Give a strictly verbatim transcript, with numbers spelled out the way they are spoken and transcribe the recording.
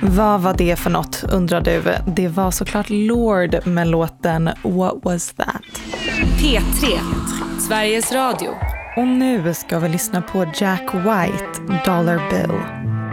Vad var det för något, undrar du? Det var såklart Lorde med låten What Was That? P tre, Sveriges Radio. Och nu ska vi lyssna på Jack White, Dollar Bill.